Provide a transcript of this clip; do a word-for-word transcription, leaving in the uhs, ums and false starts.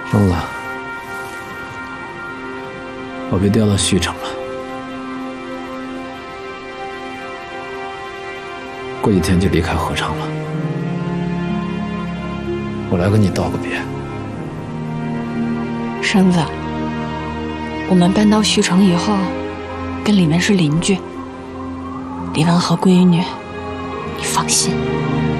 扔了，我被调到旭城了，过几天就离开合唱了。我来跟你道个别。 生子，我们搬到旭城以后，跟李文是邻居，李文和闺女，你放心。